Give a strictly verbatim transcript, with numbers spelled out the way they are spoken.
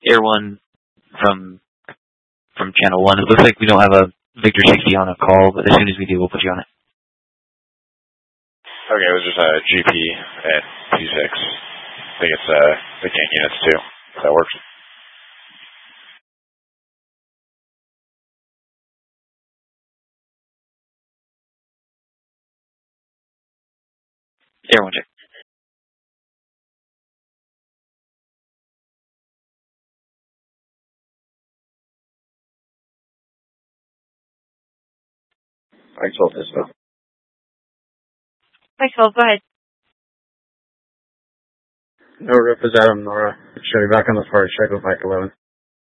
Air One from from Channel One. It looks like we don't have a Victor sixty on a call, but as soon as we do, we'll put you on it. Okay, it was just a G P at P six. I think it's uh, the gank units too. If that works. Air One check. Mike twelve, this stuff. Mike twelve, go ahead. No rip is Adam Nora. Should be back on the first check with Mike eleven.